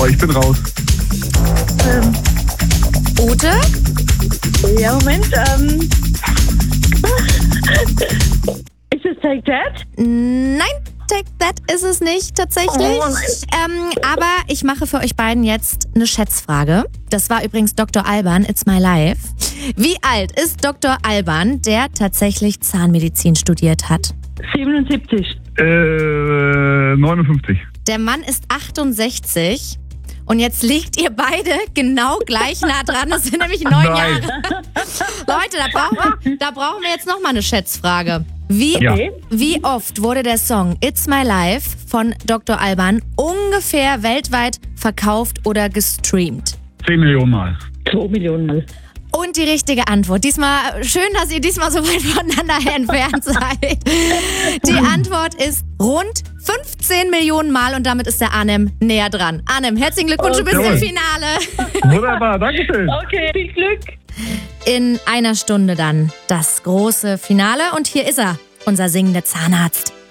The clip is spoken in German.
Oh, ich bin raus. Ute? Ja, Moment. Ist es Take That? Nein, Take That ist es nicht tatsächlich. Aber ich mache für euch beiden jetzt eine Schätzfrage. Das war übrigens Dr. Alban, It's My Life. Wie alt ist Dr. Alban, der tatsächlich Zahnmedizin studiert hat? 77. 59. Der Mann ist 68. Und jetzt liegt ihr beide genau gleich nah dran. Das sind nämlich 9 Jahre. Leute, da brauchen wir jetzt nochmal eine Schätzfrage. Wie oft wurde der Song It's My Life von Dr. Alban ungefähr weltweit verkauft oder gestreamt? 10 Millionen Mal. 2 Millionen Mal. Und die richtige Antwort. Schön, dass ihr diesmal so weit voneinander entfernt seid. Die Antwort ist rund 15 Millionen Mal und damit ist der Arnem näher dran. Arnem, herzlichen Glückwunsch, du bist im Finale. Wunderbar, danke schön. Okay, viel Glück. In einer Stunde dann das große Finale und hier ist er, unser singender Zahnarzt.